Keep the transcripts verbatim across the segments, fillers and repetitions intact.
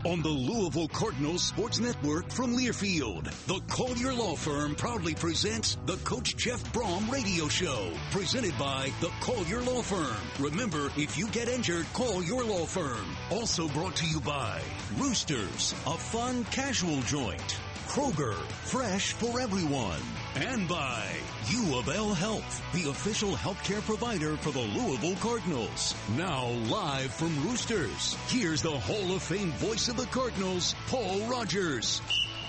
on the Louisville Cardinals Sports Network from Learfield. The Collier Law Firm proudly presents the Coach Jeff Brom Radio Show, presented by the Collier Law Firm. Remember, if you get injured, call your law firm. Also brought to you by Roosters, a fun casual joint. Kroger, fresh for everyone. And by U of L Health, the official healthcare provider for the Louisville Cardinals. Now live from Roosters, here's the Hall of Fame voice of the Cardinals, Paul Rogers.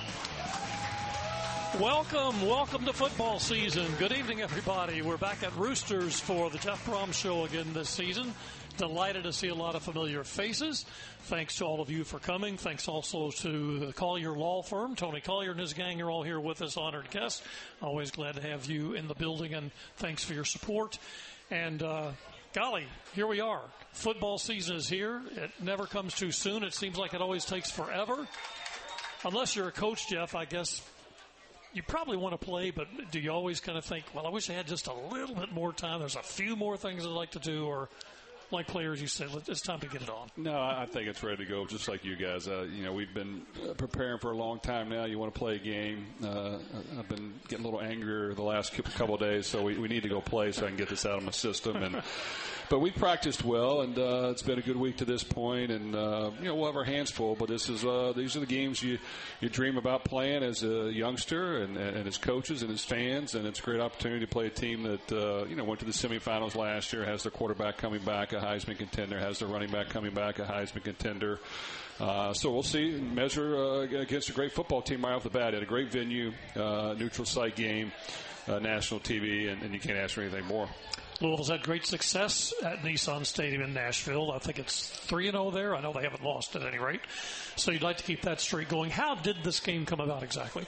Welcome, welcome to football season. Good evening, everybody. We're back at Roosters for the Jeff Brom Show again this season. Delighted to see a lot of familiar faces. Thanks to all of you for coming. Thanks also to the Collier Law Firm. Tony Collier and his gang are all here with us, honored guests. Always glad to have you in the building, and thanks for your support. And, uh, golly, here we are. Football season is here. It never comes too soon. It seems like it always takes forever. Unless you're a coach, Jeff, I guess you probably want to play, but do you always kind of think, well, I wish I had just a little bit more time. There's a few more things I'd like to do, or like players, you said, it's time to get it on. No, I think it's ready to go, just like you guys. Uh, you know, we've been preparing for a long time now. You want to play a game. Uh, I've been getting a little angrier the last couple of days, so we, we need to go play so I can get this out of my system. And but we practiced well, and uh, it's been a good week to this point. And uh, you know, we'll have our hands full. But this is uh, these are the games you you dream about playing as a youngster, and, and as coaches and as fans. And it's a great opportunity to play a team that uh, you know went to the semifinals last year, has their quarterback coming back, a Heisman contender, has their running back coming back, a Heisman contender. Uh, so we'll see and measure uh, against a great football team right off the bat at a great venue, uh, neutral site game, uh, national T V, and, and you can't ask for anything more. Louisville's had great success at Nissan Stadium in Nashville. I think it's three and oh there. I know they haven't lost at any rate. So you'd like to keep that streak going. How did this game come about exactly?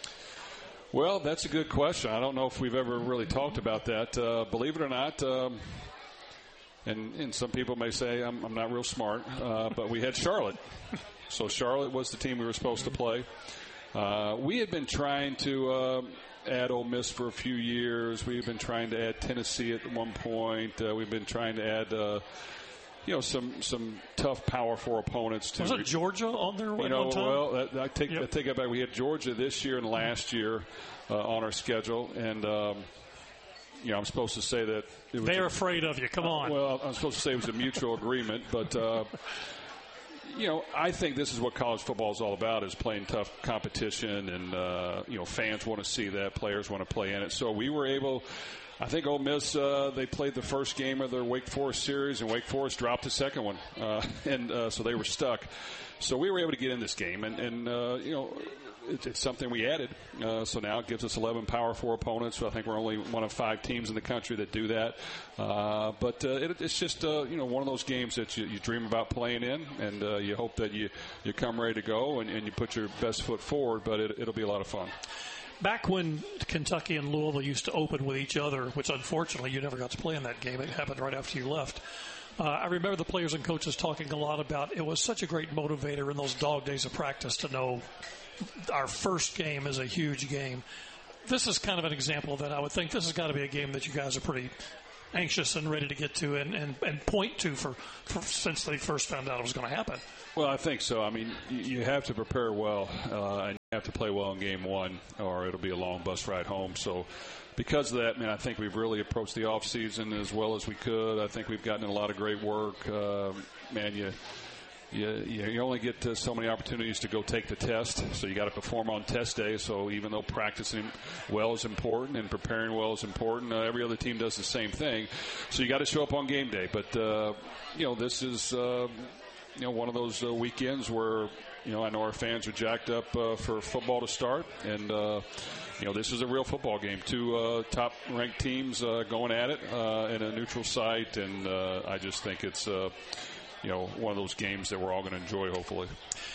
Well, that's a good question. I don't know if we've ever really talked about that. Uh, believe it or not, um, and, and some people may say I'm, I'm not real smart, uh, but we had Charlotte. So Charlotte was the team we were supposed to play. Uh, we had been trying to uh, add Ole Miss for a few years. We've been trying to add Tennessee at one point. Uh, we've been trying to add, uh, you know, some some tough Power Four opponents. To was it Georgia on there? You know, one time? well, that, I take yep. I take it back. We had Georgia this year and last year uh, on our schedule, and um, you know, I'm supposed to say that it was they're a, afraid of you. Come on. Well, I'm supposed to say it was a mutual agreement, but. Uh, You know, I think this is what college football is all about, is playing tough competition, and, uh, you know, fans want to see that, players want to play in it. So we were able, I think Ole Miss, uh, they played the first game of their Wake Forest series, and Wake Forest dropped the second one, uh, and uh, so they were stuck. So we were able to get in this game, and, and uh, you know, it, it's something we added. Uh, so now it gives us eleven Power Four opponents. So I think we're only one of five teams in the country that do that. Uh, but uh, it, it's just, uh, you know, one of those games that you, you dream about playing in, and uh, you hope that you, you come ready to go and, and you put your best foot forward, but it, it'll be a lot of fun. Back when Kentucky and Louisville used to open with each other, which unfortunately you never got to play in that game. It happened right after you left. Uh, I remember the players and coaches talking a lot about it was such a great motivator in those dog days of practice to know our first game is a huge game. This is kind of an example of that. I would think this has got to be a game that you guys are pretty anxious and ready to get to and, and, and point to for, for since they first found out it was going to happen. Well, I think so. I mean, you have to prepare well, uh, and you have to play well in game one, or it'll be a long bus ride home. So because of that, I mean, I think we've really approached the off season as well as we could. I think we've gotten in a lot of great work. Uh, man, you You, you only get uh, so many opportunities to go take the test, so you got to perform on test day. So even though practicing well is important and preparing well is important, uh, every other team does the same thing. So you got to show up on game day. But uh, you know, this is uh, you know one of those uh, weekends where you know I know our fans are jacked up uh, for football to start, and uh, you know this is a real football game. Two uh, top-ranked teams uh, going at it uh, in a neutral site, and uh, I just think it's. Uh, You know, one of those games that we're all going to enjoy, hopefully.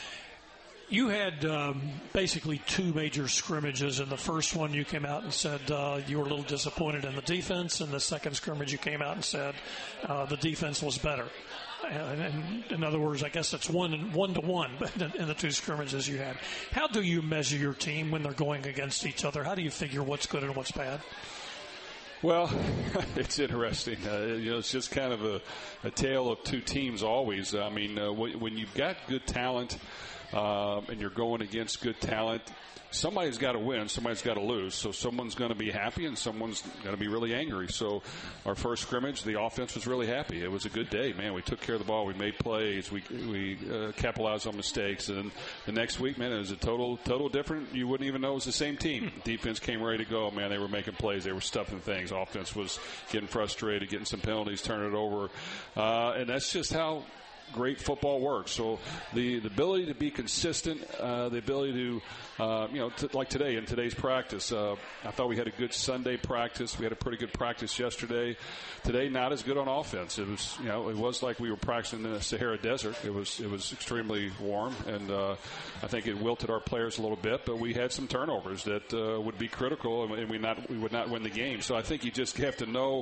You had um, basically two major scrimmages. In the first one, you came out and said uh, you were a little disappointed in the defense. In the second scrimmage, you came out and said uh, the defense was better. And, and in other words, I guess it's one one to one in the two scrimmages you had. How do you measure your team when they're going against each other? How do you figure what's good and what's bad? Well, it's interesting. Uh, you know, it's just kind of a, a tale of two teams always. I mean, uh, when you've got good talent um, and you're going against good talent, somebody's got to win, somebody's got to lose. So someone's going to be happy and someone's going to be really angry. So our first scrimmage, the offense was really happy. It was a good day, man. We took care of the ball. We made plays. We we uh, capitalized on mistakes. And the next week, man, it was a total total different. You wouldn't even know it was the same team. Defense came ready to go, man. They were making plays. They were stuffing things. Offense was getting frustrated, getting some penalties, turning it over. Uh, and that's just how great football works. So the, the ability to be consistent, uh, the ability to, uh, you know, t- like today in today's practice, uh, I thought we had a good Sunday practice. We had a pretty good practice yesterday. Today, not as good on offense. It was, you know, it was like we were practicing in the Sahara Desert. It was, it was extremely warm, and uh, I think it wilted our players a little bit. But we had some turnovers that uh, would be critical, and we not we would not win the game. So I think you just have to know.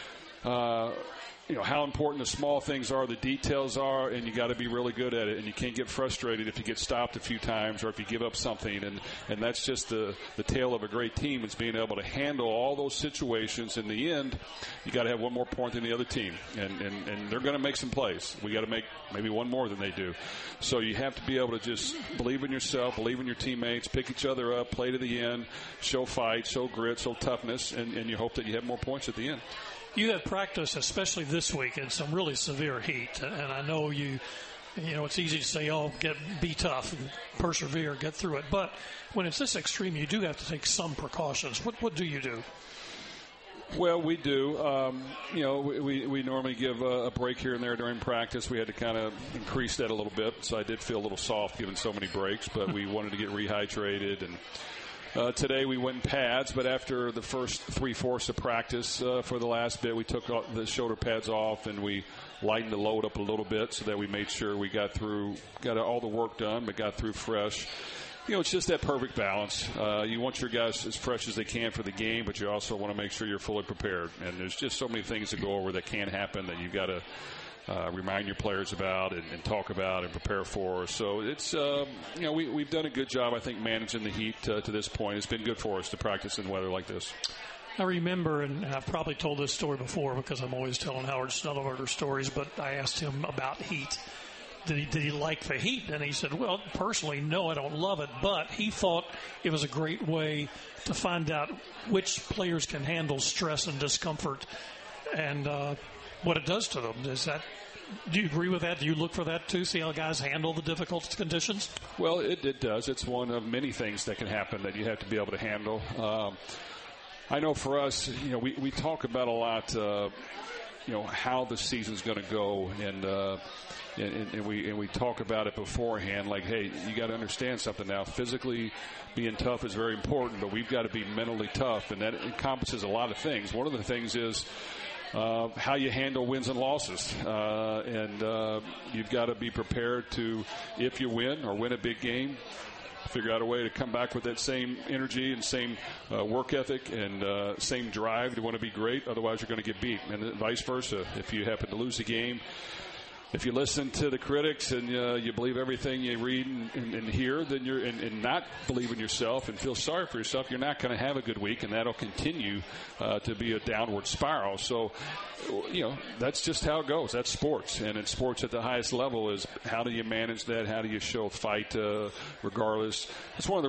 Uh, You know, how important the small things are, the details are, and you got to be really good at it. And you can't get frustrated if you get stopped a few times or if you give up something. And, and that's just the, the tale of a great team, is being able to handle all those situations. In the end, you got to have one more point than the other team. And, and, and they're going to make some plays. We got to make maybe one more than they do. So you have to be able to just believe in yourself, believe in your teammates, pick each other up, play to the end, show fight, show grit, show toughness, and, and you hope that you have more points at the end. You have practice, especially this week, in some really severe heat. And I know you, you know, it's easy to say, oh, get be tough, and persevere, get through it. But when it's this extreme, you do have to take some precautions. What what do you do? Well, we do. Um, you know, we, we normally give a, a break here and there during practice. We had to kind of increase that a little bit. So I did feel a little soft giving so many breaks, but we wanted to get rehydrated. And Uh, today we went in pads, but after the first three-fourths of practice uh, for the last bit, we took the shoulder pads off and we lightened the load up a little bit so that we made sure we got through, got all the work done, but got through fresh. You know, it's just that perfect balance. Uh, you want your guys as fresh as they can for the game, but you also want to make sure you're fully prepared. And there's just so many things to go over that can happen that you've got to Uh, remind your players about and, and talk about and prepare for. So it's, um, you know, we, we've done a good job, I think, managing the heat uh, to this point. It's been good for us to practice in weather like this. I remember, and I've probably told this story before because I'm always telling Howard Schnellenberger stories, but I asked him about heat. Did he, did he like the heat? And he said, well, personally, no, I don't love it, but he thought it was a great way to find out which players can handle stress and discomfort and uh, what it does to them. Is that, do you agree with that? Do you look for that too? See how guys handle the difficult conditions? Well, it, it does. It's one of many things that can happen that you have to be able to handle. Um, I know for us, you know, we, we talk about a lot, uh, you know, how the season's going to go, and, uh, and and we and we talk about it beforehand. Like, hey, you got to understand something now. Physically, being tough is very important, but we've got to be mentally tough, and that encompasses a lot of things. One of the things is Uh, how you handle wins and losses. Uh, and uh, you've got to be prepared to, if you win or win a big game, figure out a way to come back with that same energy and same uh, work ethic and uh, same drive to want to be great. Otherwise, you're going to get beat. And vice versa. If you happen to lose a game, if you listen to the critics and uh, you believe everything you read and, and, and hear, then you're and, and not believe in yourself and feel sorry for yourself, you're not going to have a good week, and that'll continue uh, to be a downward spiral. So, you know, that's just how it goes. That's sports, and in sports at the highest level is how do you manage that? How do you show fight uh, regardless? It's one of the